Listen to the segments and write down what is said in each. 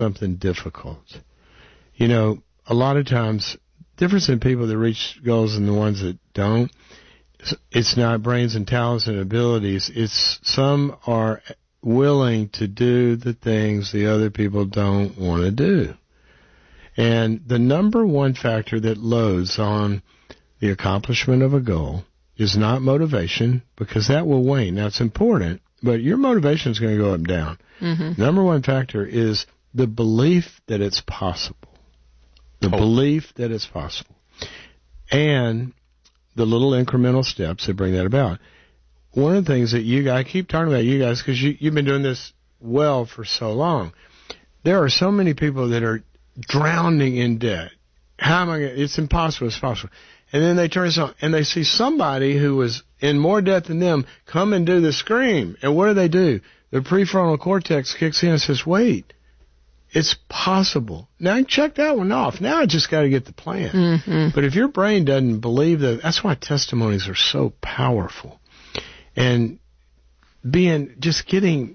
something difficult. You know, a lot of times, difference in people that reach goals and the ones that don't, it's not brains and talents and abilities. It's some are willing to do the things the other people don't want to do. And the number one factor that loads on the accomplishment of a goal is not motivation, because that will wane. Now, it's important, but your motivation is going to go up and down. Mm-hmm. Number one factor is the belief that it's possible. The belief that it's possible. And the little incremental steps that bring that about. One of the things that I keep talking about you guys, because you've been doing this well for so long. There are so many people that are drowning in debt. How am I going to, it's impossible, it's possible. And then they turn around and they see somebody who was in more debt than them come and do the scream. And what do? The prefrontal cortex kicks in and says, wait, it's possible. Now I check that one off. Now I just got to get the plan. Mm-hmm. But if your brain doesn't believe that, that's why testimonies are so powerful. And getting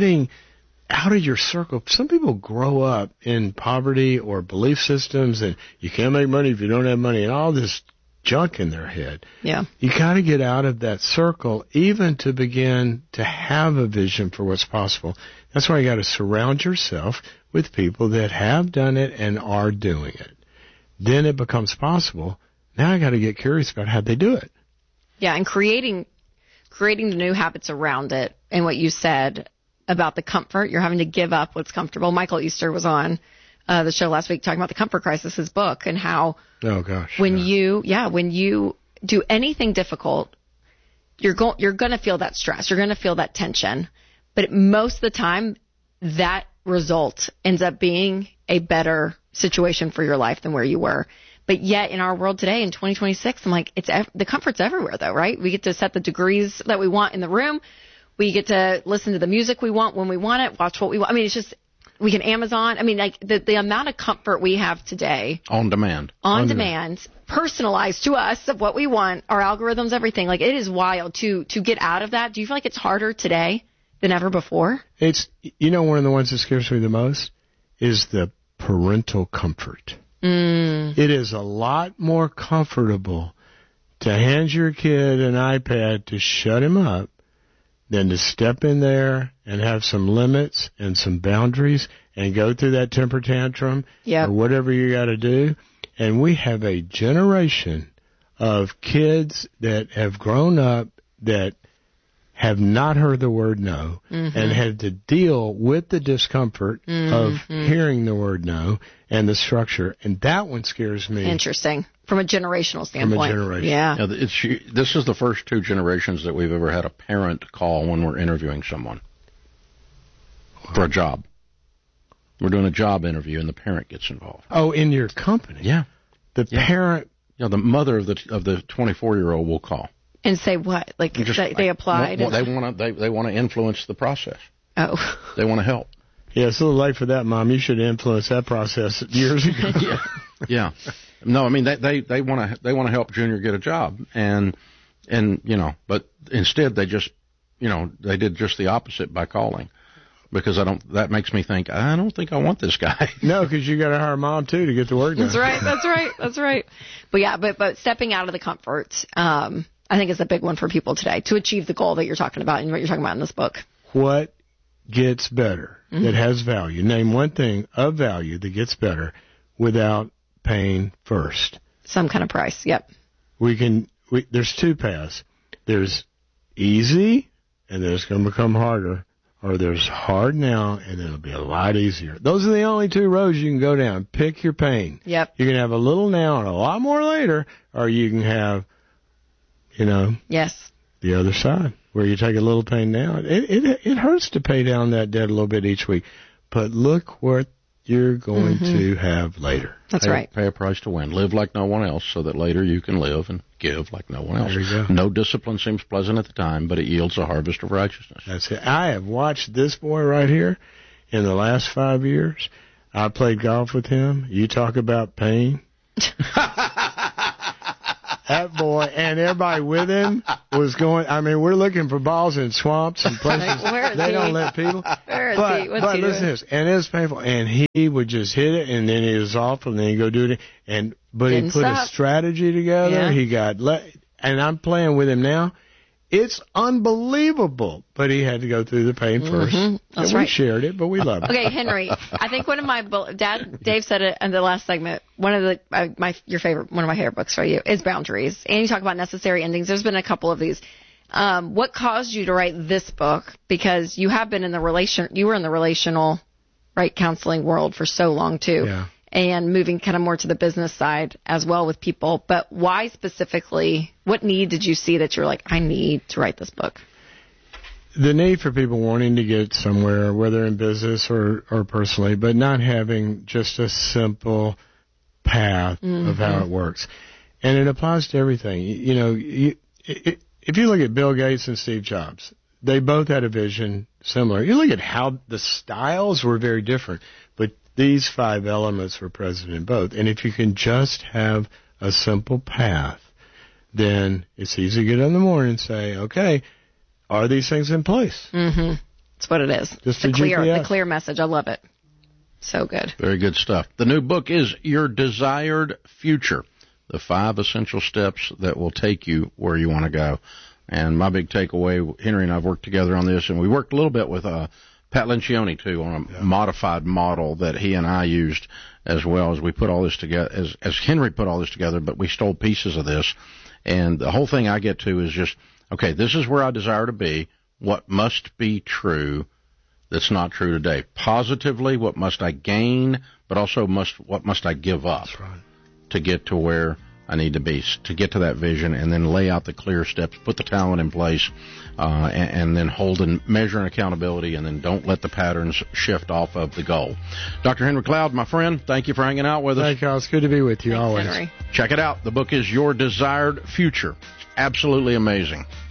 out of your circle. Some people grow up in poverty or belief systems, and you can't make money if you don't have money, and all this junk in their head. Yeah. You got to get out of that circle, even to begin to have a vision for what's possible. That's why you got to surround yourself with people that have done it and are doing it. Then it becomes possible. Now I got to get curious about how they do it. Yeah, and creating the new habits around it, and what you said about the comfort. You're having to give up what's comfortable. Michael Easter was on the show last week talking about the Comfort Crisis, his book, and how when you do anything difficult, you're going to feel that stress. You're going to feel that tension. But most of the time, that result ends up being a better situation for your life than where you were. But yet in our world today, in 2026, I'm like, the comfort's everywhere, though, right? We get to set the degrees that we want in the room. We get to listen to the music we want when we want it, watch what we want. I mean, it's just, we can Amazon. I mean, like the amount of comfort we have today. On demand, personalized to us of what we want, our algorithms, everything. Like, it is wild to get out of that. Do you feel like it's harder today than ever before? It's, one of the ones that scares me the most is the parental comfort. It is a lot more comfortable to hand your kid an iPad to shut him up than to step in there and have some limits and some boundaries and go through that temper tantrum or whatever you got to do. And we have a generation of kids that have grown up that have not heard the word no and had to deal with the discomfort of hearing the word no and the structure. And that one scares me. Interesting. From a generational standpoint. Yeah. This is the first two generations that we've ever had a parent call when we're interviewing someone for a job. We're doing a job interview and the parent gets involved. Oh, in your company? Yeah. Parent. Yeah, the mother of the 24-year-old will call. And say what? Like, they applied? They want to influence the process. Oh. They want to help. Yeah, it's a little late for that, Mom. You should influence that process years ago. Yeah. No, I mean they want to help Junior get a job, and but instead they just they did just the opposite by calling, because that makes me think I don't think I want this guy. No, because you got to hire Mom too to get the work done. That's right. But yeah, but stepping out of the comfort, I think is a big one for people today to achieve the goal that you're talking about and what you're talking about in this book. What gets better that has value? Name one thing of value that gets better without paying first. Some kind of price, yep. There's two paths. There's easy, and then it's going to become harder, or there's hard now, and it'll be a lot easier. Those are the only two roads you can go down. Pick your pain. Yep. You can have a little now and a lot more later, or you can have, yes, the other side, where you take a little pain now. It hurts to pay down that debt a little bit each week, but look what you're going to have later. That's right. Pay a price to win. Live like no one else so that later you can live and give like no one else. There you go. No discipline seems pleasant at the time, but it yields a harvest of righteousness. That's it. I have watched this boy right here in the last 5 years. I played golf with him. You talk about pain. That boy and everybody with him was going. I mean, we're looking for balls in swamps and places they don't let people. Where is but he? What's but he listen doing? to this, and it was painful. And he would just hit it, and then he was off, and then he'd go do it. But Didn't he put stop. a strategy together. Yeah. He got and I'm playing with him now. It's unbelievable, but he had to go through the pain first. That's and right. We shared it, but we love it. Okay, Henry. I think one of my Dave said it in the last segment. One of the one of my favorite books for you is Boundaries, and you talk about necessary endings. There's been a couple of these. What caused you to write this book? Because you have been in you were in the relational, right, counseling world for so long too. Yeah. And moving kind of more to the business side as well with people. But why specifically, what need did you see that you're like, I need to write this book? The need for people wanting to get somewhere, whether in business or personally, but not having just a simple path of how it works. And it applies to everything. You know, if you look at Bill Gates and Steve Jobs, they both had a vision similar. You look at how the styles were very different, but these 5 elements were present in both. And if you can just have a simple path, then it's easy to get up in the morning and say, okay, are these things in place? Mm-hmm. That's what it is. Just the GPS. clear message. I love it. So good. Very good stuff. The new book is Your Desired Future, the 5 essential steps that will take you where you want to go. And my big takeaway, Henry and I have worked together on this, and we worked a little bit with Pat Lencioni, too, on a modified model that he and I used as well as we put all this together, as Henry put all this together, but we stole pieces of this. And the whole thing I get to is just, okay, this is where I desire to be. What must be true that's not true today? Positively, what must I gain, but also what must I give up to get to where I need to be, to get to that vision, and then lay out the clear steps, put the talent in place, and then hold and measure and accountability, and then don't let the patterns shift off of the goal. Dr. Henry Cloud, my friend, thank you for hanging out with us. Thank you. It's good to be with you. Thanks, always. Henry. Check it out. The book is Your Desired Future. Absolutely amazing.